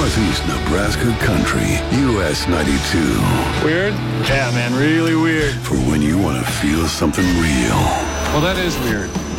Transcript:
Northeast Nebraska country, US 92. Weird? Yeah, man, really weird. For when you want to feel something real. Well, that is weird.